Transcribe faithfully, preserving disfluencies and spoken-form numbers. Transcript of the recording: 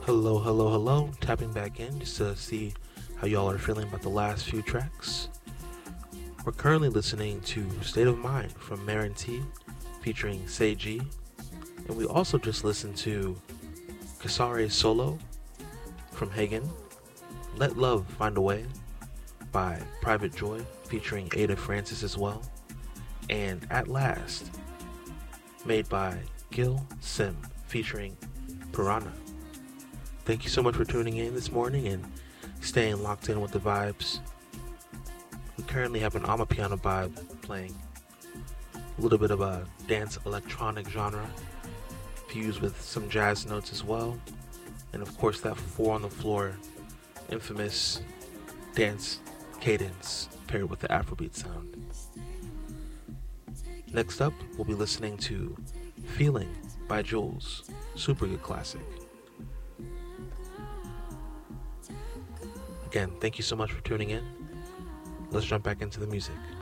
Hello, hello, hello. Tapping back in just to see how y'all are feeling about the last few tracks. We're currently listening to State of Mind from Marin T featuring Seiji. And we also just listened to Kasare Solo from Hagen, Let Love Find a Way by Private Joy featuring Ada Francis as well, and At Last, made by Gil Sim featuring Piranha. Thank you so much for tuning in this morning and staying locked in with the vibes. We currently have an Amapiano vibe playing, a little bit of a dance electronic genre fused with some jazz notes as well, and of course that four on the floor infamous dance cadence paired with the Afrobeat sound. Next up, we'll be listening to Feeling by Jules, super good classic. Again, thank you so much for tuning in. Let's jump back into the music.